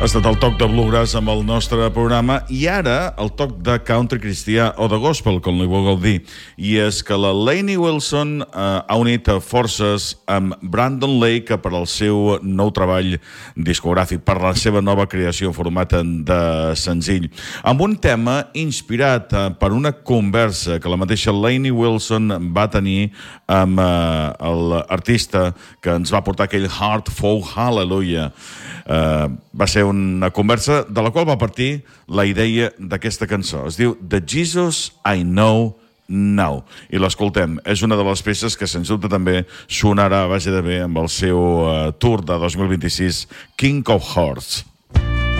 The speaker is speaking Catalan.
Ha estat el toc de bluegrass amb el nostre programa i ara el toc de country cristià o de gospel, com li vulgueu dir. I és que la Lainey Wilson ha unit forces amb Brandon Lake per al seu nou treball discogràfic, per la seva nova creació en format de senzill, amb un tema inspirat per una conversa que la mateixa Lainey Wilson va tenir amb l'artista que ens va portar aquell Heart Folk Hallelujah. Va ser una conversa de la qual va partir la idea d'aquesta cançó. Es diu The Jesus I Know Now i l'escoltem. És una de les peces que sens dubte també sonarà a base de bé amb el seu tour de 2026 King of Hearts.